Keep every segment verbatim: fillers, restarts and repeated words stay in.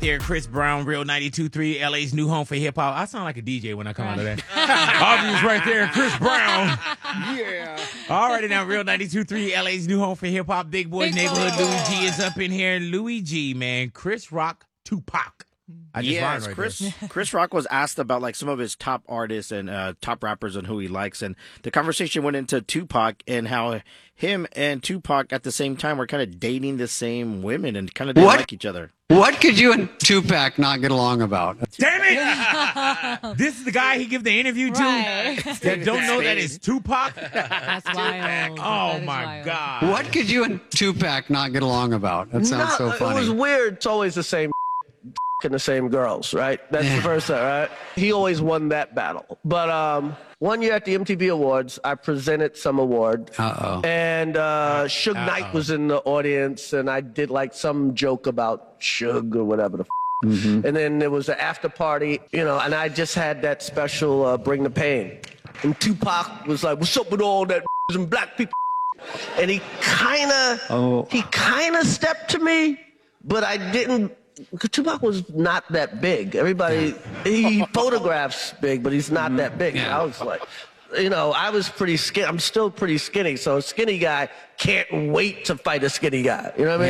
there. Chris Brown, Real ninety-two point three, L A's new home for hip-hop. I sound like a D J when I come right. out of that. Obvious right there, Chris Brown. Yeah. All righty now, Real ninety-two point three, L A's new home for hip-hop. Big Boy Big Neighborhood. boy. Louis G is up in here. Louis G, man. Chris Rock, Tupac. I just Yes, right Chris there. Chris Rock was asked about like some of his top artists and uh, top rappers and who he likes, and the conversation went into Tupac and how him and Tupac at the same time were kind of dating the same women and kind of didn't What? like each other. What could you and Tupac not get along about? Damn it! This is the guy he give the interview to Right. that don't know that it's Tupac. That's wild. Oh That is my wild. God! What could you and Tupac not get along about? That sounds No, so It funny. was weird. It's always the same and the same girls, right? That's the first thing, right? He always won that battle. But um, one year at the M T V Awards, I presented some award. Uh-oh. And uh, Suge Uh-oh. Knight was in the audience, and I did like some joke about Suge or whatever the f***. Mm-hmm. And then there was an after party, you know, and I just had that special uh, Bring the Pain. And Tupac was like, what's up with all that and black people? And he kind of, Oh. he kind of stepped to me, but I didn't. Tupac was not that big. Everybody, he photographs big, but he's not that big. Yeah. I was like, you know, I was pretty skinny. I'm still pretty skinny. So a skinny guy can't wait to fight a skinny guy. You know what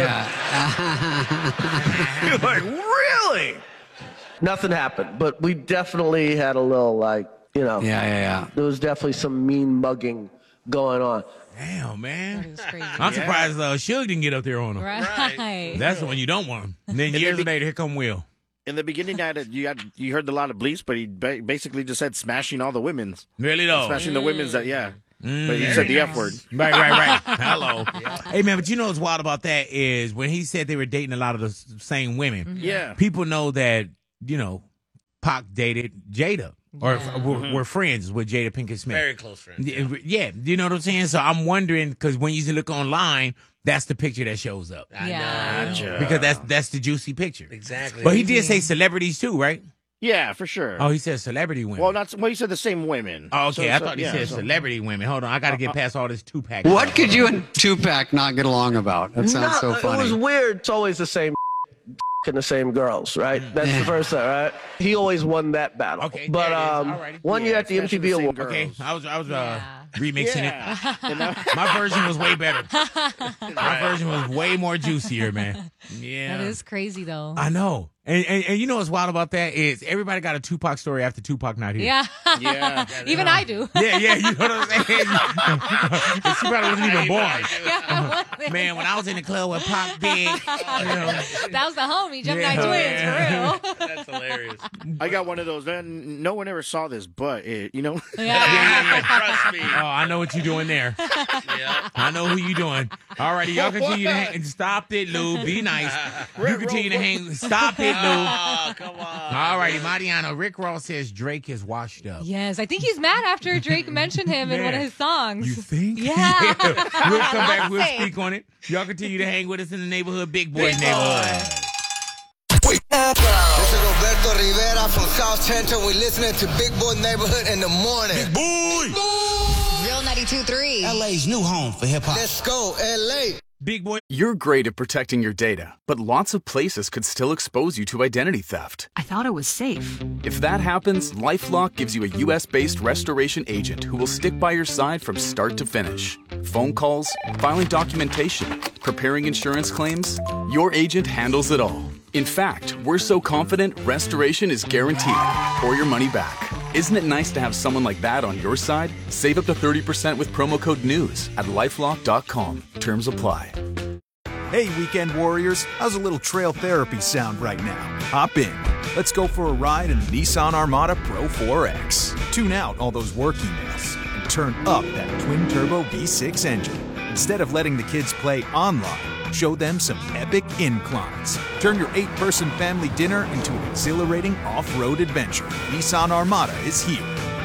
I mean? Yeah. You're like, really? Nothing happened, but we definitely had a little like, you know, yeah, yeah, yeah. there was definitely some mean mugging going on. Damn, man. That is crazy. I'm surprised uh, Suge didn't get up there on him. Right. That's the one you don't want. And then years they be- later, here come Will. In the beginning, I had, you had you heard a lot of bleeps, but he ba- basically just said smashing all the women's, Really though. smashing the women's. That yeah, Mm. but he said the F word. Right, right, right. Hello. Hey, man, but you know what's wild about that is when he said they were dating a lot of the s- same women, Yeah. people know that, you know, Pac dated Jada or Yeah. were, were friends with Jada Pinkett Smith. Very close friends. Yeah, yeah, you know what I'm saying? So I'm wondering, because when you look online, that's the picture that shows up. I Yeah. know. Gotcha. Because that's that's the juicy picture. Exactly. But he did say celebrities too, right? Yeah, for sure. Oh, he said celebrity women. well, not well. You said the same women. Oh, okay. So- I so- thought he yeah, said so- celebrity women. Hold on. I got to get past all this Tupac. What stuff. could you and Tupac not get along about? That sounds so No, funny. It was weird. It's always the same and the same girls, right? That's the first thing, right? He always won that battle. Okay, But there it is. um, Alrighty. one year Yeah, at the M T V especially the same Awards. girls. Okay, I was I was uh, Yeah. remixing Yeah. And that- it. My version was way better. My version was way more juicier, man. Yeah, That is crazy, though. I know. And, and and you know what's wild about that is everybody got a Tupac story after Tupac not here. Yeah. Yeah. Even I do. Yeah, yeah, you know what I'm saying? And she probably wasn't even born. Yeah, Man, when I was in the club with Pac Big, you know, that was the homie, Gemini Yeah. twins, Yeah. for real. That's hilarious. I got one of those. Man, no one ever saw this, but it, you know. Yeah. Trust me. oh, I know what you're doing there. Yeah. I know who you doing. All righty, y'all continue to hang. Stop it, Lou. Be nice. You continue to hang. Stop it, Lou. Oh, come on. All righty, Mariano. Rick Ross says Drake is washed up. Yes, I think he's mad after Drake mentioned him in one of Man, his songs. You think? Yeah. We'll come back. We'll Say. speak on it. Y'all continue to hang with us in the neighborhood, Big Boy neighborhood. This is Roberto Rivera from South Central. We're listening to Big Boy Neighborhood in the morning. Big Boy! Real ninety-two point three. L A's new home for hip hop. Let's go, L A. Big Boy. You're great at protecting your data, but lots of places could still expose you to identity theft. I thought it was safe. If that happens, LifeLock gives you a U S-based restoration agent who will stick by your side from start to finish. Phone calls, filing documentation, preparing insurance claims, your agent handles it all. In fact, we're so confident restoration is guaranteed or your money back. Isn't it nice to have someone like that on your side? Save up to thirty percent with promo code NEWS at lifelock dot com. Terms apply. Hey, weekend warriors, how's a little trail therapy sound right now? Hop in. Let's go for a ride in the Nissan Armada Pro four X. Tune out all those work emails and turn up that twin-turbo V six engine. Instead of letting the kids play online, show them some epic inclines. Turn your eight-person family dinner into an exhilarating off-road adventure. Nissan Armada is here.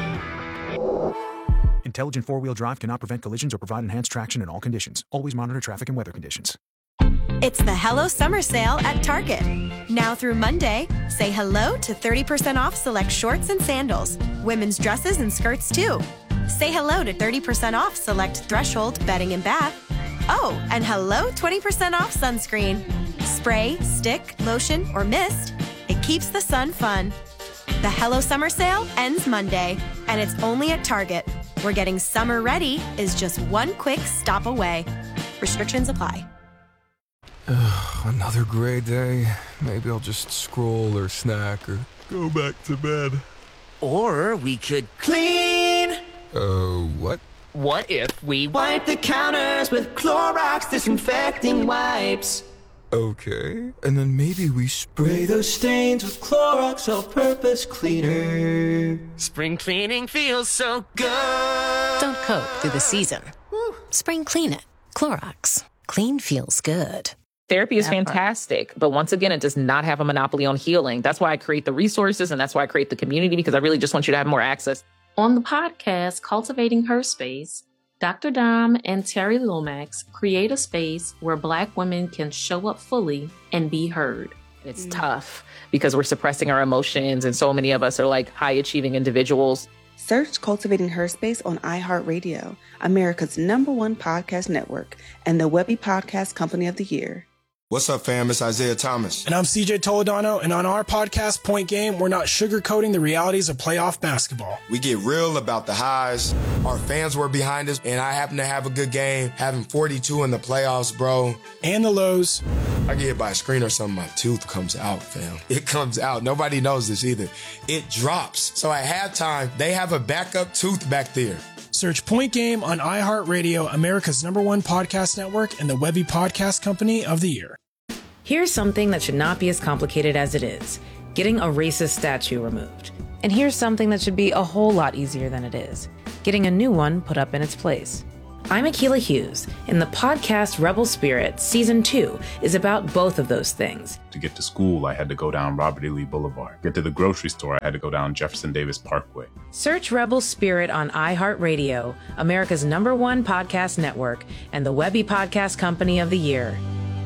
Intelligent four-wheel drive cannot prevent collisions or provide enhanced traction in all conditions. Always monitor traffic and weather conditions. It's the Hello Summer Sale at Target. Now through Monday, say hello to thirty percent off select shorts and sandals, women's dresses and skirts too. Say hello to thirty percent off select Threshold bedding and bath. Oh, and hello twenty percent off sunscreen. Spray, stick, lotion, or mist, keeps the sun fun. The Hello Summer Sale ends Monday, and it's only at Target, where getting summer ready is just one quick stop away. Restrictions apply. Ugh, another gray day. Maybe I'll just scroll or snack or go back to bed. Or we could clean. Uh, what? What if we wipe the counters with Clorox disinfecting wipes? Okay, and then maybe we spray those stains with Clorox all-purpose cleaner. Spring cleaning feels so good. Don't cope through the season. Woo. Spring clean it. Clorox. Clean feels good. Therapy is fantastic, but once again, it does not have a monopoly on healing. That's why I create the resources, and that's why I create the community, because I really just want you to have more access. On the podcast, Cultivating Her Space, Doctor Dom and Terry Lomax create a space where Black women can show up fully and be heard. It's mm. tough because we're suppressing our emotions, and so many of us are like high-achieving individuals. Search Cultivating Her Space on iHeartRadio, America's number one podcast network, and the Webby Podcast Company of the Year. What's up, fam? It's Isaiah Thomas. And I'm C J Toledano, and on our podcast, Point Game, we're not sugarcoating the realities of playoff basketball. We get real about the highs. Our fans were behind us, and I happen to have a good game, having forty-two in the playoffs, bro. And the lows. I get hit by a screen or something, my tooth comes out, fam. It comes out. Nobody knows this either. It drops. So at halftime, they have a backup tooth back there. Search Point Game on iHeartRadio, America's number one podcast network, and the Webby Podcast Company of the Year. Here's something that should not be as complicated as it is: getting a racist statue removed. And here's something that should be a whole lot easier than it is: getting a new one put up in its place. I'm Akilah Hughes, and the podcast Rebel Spirit Season two is about both of those things. To get to school, I had to go down Robert E. Lee Boulevard. Get to the grocery store, I had to go down Jefferson Davis Parkway. Search Rebel Spirit on iHeartRadio, America's number one podcast network, and the Webby Podcast Company of the Year.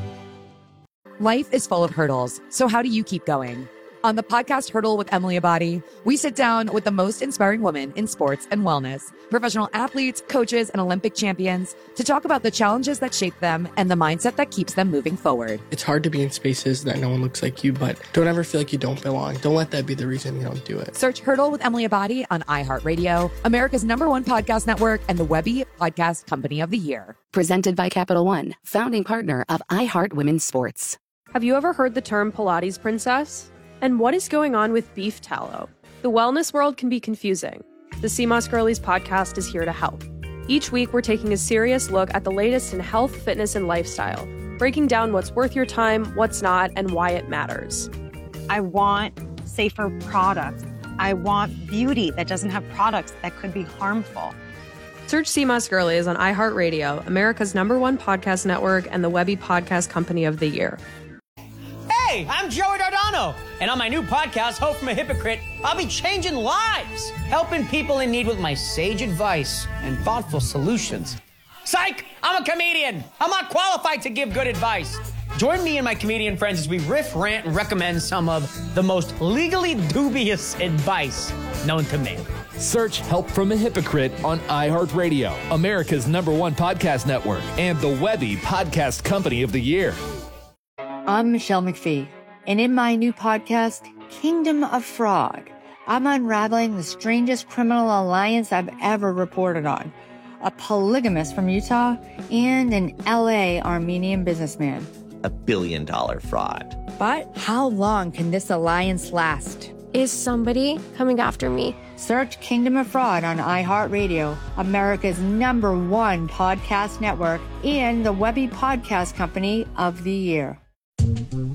Life is full of hurdles, so how do you keep going? On the podcast Hurdle with Emily Abadi, we sit down with the most inspiring women in sports and wellness, professional athletes, coaches, and Olympic champions to talk about the challenges that shape them and the mindset that keeps them moving forward. It's hard to be in spaces that no one looks like you, but don't ever feel like you don't belong. Don't let that be the reason you don't do it. Search Hurdle with Emily Abadi on iHeartRadio, America's number one podcast network, and the Webby Podcast Company of the Year. Presented by Capital One, founding partner of iHeart Women's Sports. Have you ever heard the term Pilates princess? And what is going on with beef tallow? The wellness world can be confusing. The C M O S Girlies podcast is here to help. Each week, we're taking a serious look at the latest in health, fitness, and lifestyle, breaking down what's worth your time, what's not, and why it matters. I want safer products. I want beauty that doesn't have products that could be harmful. Search C M O S Girlies on iHeartRadio, America's number one podcast network, and the Webby Podcast Company of the Year. Hey, I'm Joey Dardano, and on my new podcast, Hope from a Hypocrite, I'll be changing lives, helping people in need with my sage advice and thoughtful solutions. Psych! I'm a comedian. I'm not qualified to give good advice. Join me and my comedian friends as we riff, rant, and recommend some of the most legally dubious advice known to man. Search Help from a Hypocrite on iHeartRadio, America's number one podcast network, and the Webby Podcast Company of the Year. I'm Michelle McPhee, and in my new podcast, Kingdom of Fraud, I'm unraveling the strangest criminal alliance I've ever reported on: a polygamist from Utah and an L A Armenian businessman. A billion dollar fraud. But how long can this alliance last? Is somebody coming after me? Search Kingdom of Fraud on iHeartRadio, America's number one podcast network, and the Webby Podcast Company of the Year.